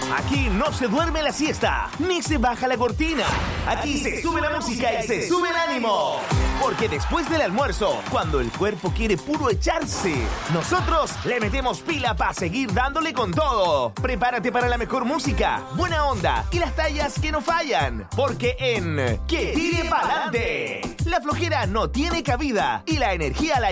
Aquí no se duerme la siesta, ni se baja la cortina. Aquí se sube la música y se sube el ánimo. Porque después del almuerzo, cuando el cuerpo quiere puro echarse, nosotros le metemos pila para seguir dándole con todo. Prepárate para la mejor música, buena onda y las tallas que no fallan. Porque en Que Tire Pa'lante, la flojera no tiene cabida y la energía la